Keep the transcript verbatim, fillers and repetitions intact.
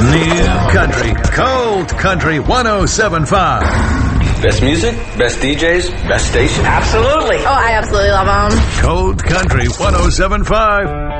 New Country, Cold Country one oh seven point five. Best music, best D Js, best station. Absolutely. Oh, I absolutely love them. Cold Country one oh seven point five.